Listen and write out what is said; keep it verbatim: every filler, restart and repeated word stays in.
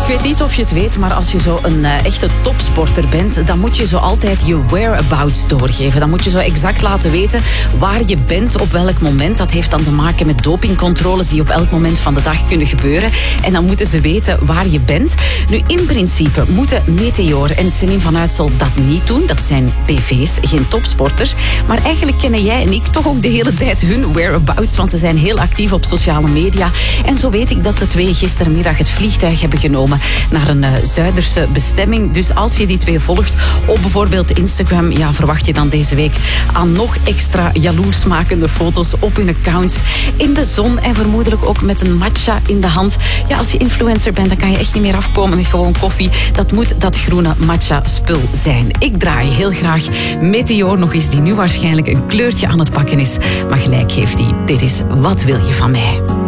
Ik weet niet of je het weet, maar als je zo een uh, echte topsporter bent, dan moet je zo altijd je whereabouts doorgeven. Dan moet je zo exact laten weten waar je bent, op welk moment. Dat heeft dan te maken met dopingcontroles die op elk moment van de dag kunnen gebeuren. En dan moeten ze weten waar je bent. Nu, in principe moeten Meteor en Céline van Uitsel dat niet doen. Dat zijn P V's, geen topsporters. Maar eigenlijk kennen jij en ik toch ook de hele tijd hun whereabouts, want ze zijn heel actief op sociale media. En zo weet ik dat de twee gistermiddag het vliegtuig hebben genomen naar een uh, Zuiderse bestemming. Dus als je die twee volgt op bijvoorbeeld Instagram, ja, verwacht je dan deze week aan nog extra jaloersmakende foto's op hun accounts in de zon en vermoedelijk ook met een matcha in de hand. Ja, als je influencer bent, dan kan je echt niet meer afkomen met gewoon koffie. Dat moet dat groene matcha spul zijn. Ik draai heel graag Meteor nog eens, die nu waarschijnlijk een kleurtje aan het pakken is, maar gelijk heeft hij. Dit is Wat wil je van mij?